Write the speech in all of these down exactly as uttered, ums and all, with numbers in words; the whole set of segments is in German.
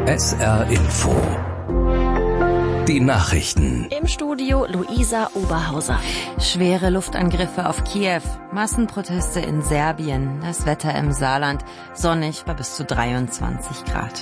S R Info. Die Nachrichten. Im Studio Luisa Oberhauser. Schwere Luftangriffe auf Kiew, Massenproteste in Serbien, das Wetter im Saarland, sonnig bei bis zu dreiundzwanzig Grad.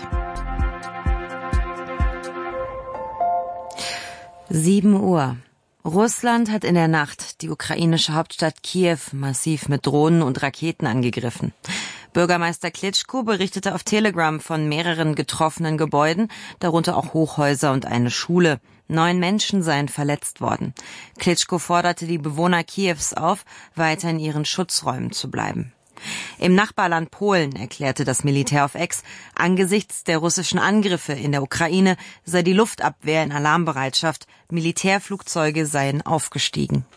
sieben Uhr. Russland hat in der Nacht die ukrainische Hauptstadt Kiew massiv mit Drohnen und Raketen angegriffen. Bürgermeister Klitschko berichtete auf Telegram von mehreren getroffenen Gebäuden, darunter auch Hochhäuser und eine Schule. Neun Menschen seien verletzt worden. Klitschko forderte die Bewohner Kiews auf, weiter in ihren Schutzräumen zu bleiben. Im Nachbarland Polen erklärte das Militär auf X, angesichts der russischen Angriffe in der Ukraine sei die Luftabwehr in Alarmbereitschaft, Militärflugzeuge seien aufgestiegen.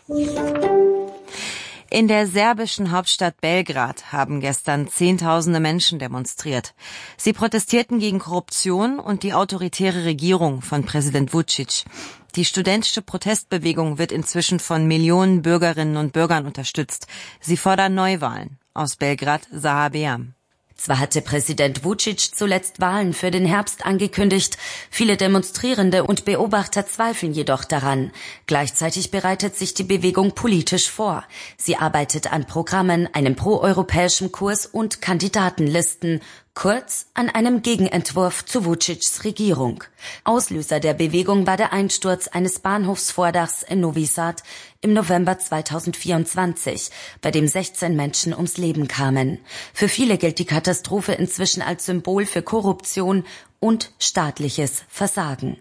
In der serbischen Hauptstadt Belgrad haben gestern Zehntausende Menschen demonstriert. Sie protestierten gegen Korruption und die autoritäre Regierung von Präsident Vučić. Die studentische Protestbewegung wird inzwischen von Millionen Bürgerinnen und Bürgern unterstützt. Sie fordern Neuwahlen. Aus Belgrad, Zaha Beam. Zwar hatte Präsident Vučić zuletzt Wahlen für den Herbst angekündigt, viele Demonstrierende und Beobachter zweifeln jedoch daran. Gleichzeitig bereitet sich die Bewegung politisch vor. Sie arbeitet an Programmen, einem proeuropäischen Kurs und Kandidatenlisten, kurz an einem Gegenentwurf zu Vučićs Regierung. Auslöser der Bewegung war der Einsturz eines Bahnhofsvordachs in Novi Sad im November zweitausendvierundzwanzig, bei dem sechzehn Menschen ums Leben kamen. Für viele gilt die Katastrophe inzwischen als Symbol für Korruption und staatliches Versagen.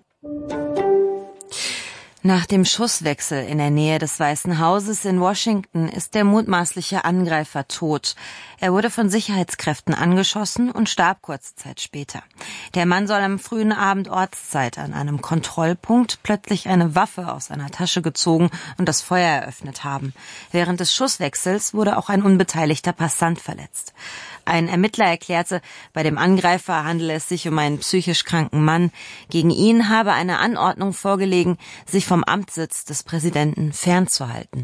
Nach dem Schusswechsel in der Nähe des Weißen Hauses in Washington ist der mutmaßliche Angreifer tot. Er wurde von Sicherheitskräften angeschossen und starb kurze Zeit später. Der Mann soll am frühen Abend Ortszeit an einem Kontrollpunkt plötzlich eine Waffe aus seiner Tasche gezogen und das Feuer eröffnet haben. Während des Schusswechsels wurde auch ein unbeteiligter Passant verletzt. Ein Ermittler erklärte, bei dem Angreifer handele es sich um einen psychisch kranken Mann. Gegen ihn habe eine Anordnung vorgelegen, sich vom Amtssitz des Präsidenten fernzuhalten.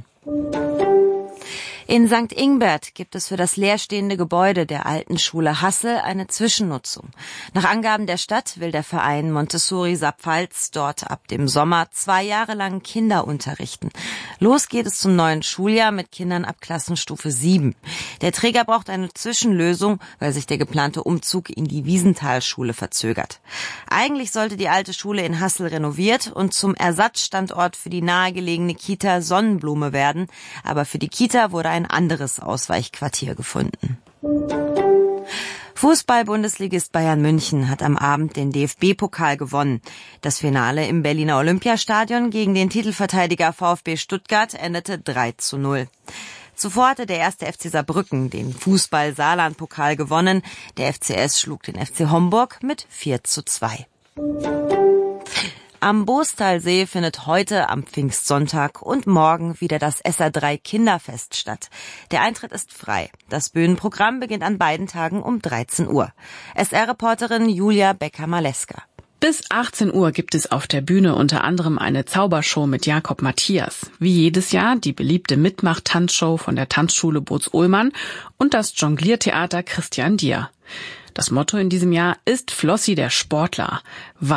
In Sankt Ingbert gibt es für das leerstehende Gebäude der alten Schule Hassel eine Zwischennutzung. Nach Angaben der Stadt will der Verein Montessori Saarpfalz dort ab dem Sommer zwei Jahre lang Kinder unterrichten. Los geht es zum neuen Schuljahr mit Kindern ab Klassenstufe sieben. Der Träger braucht eine Zwischenlösung, weil sich der geplante Umzug in die Wiesenthalschule verzögert. Eigentlich sollte die alte Schule in Hassel renoviert und zum Ersatzstandort für die nahegelegene Kita Sonnenblume werden, aber für die Kita wurde ein anderes Ausweichquartier gefunden. Fußball-Bundesligist Bayern München hat am Abend den D F B-Pokal gewonnen. Das Finale im Berliner Olympiastadion gegen den Titelverteidiger VfB Stuttgart endete drei zu null. Zuvor hatte der erste F C Saarbrücken den Fußball-Saarland-Pokal gewonnen. Der F C S schlug den F C Homburg mit vier zu zwei. Am Boostalsee findet heute am Pfingstsonntag und morgen wieder das S R drei Kinderfest statt. Der Eintritt ist frei. Das Bühnenprogramm beginnt an beiden Tagen um dreizehn Uhr. S R-Reporterin Julia Becker-Maleska. Bis achtzehn Uhr gibt es auf der Bühne unter anderem eine Zaubershow mit Jakob Matthias. Wie jedes Jahr die beliebte Mitmach-Tanzshow von der Tanzschule Boz-Ullmann und das Jongliertheater Christian Dier. Das Motto in diesem Jahr ist Flossi der Sportler.